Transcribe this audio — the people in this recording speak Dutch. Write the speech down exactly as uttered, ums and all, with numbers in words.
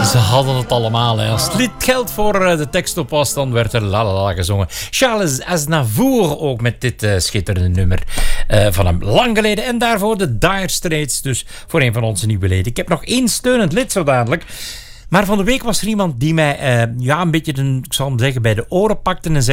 Ze hadden het allemaal. Hè. Als het lied geld voor uh, de tekst op was, dan werd er la la la gezongen. Charles Aznavour ook met dit uh, schitterende nummer uh, van hem lang geleden. En daarvoor de Dire Straits, dus voor een van onze nieuwe leden. Ik heb nog één steunend lid zo dadelijk. Maar van de week was er iemand die mij uh, ja, een beetje, de, ik zal hem zeggen, bij de oren pakte en zei: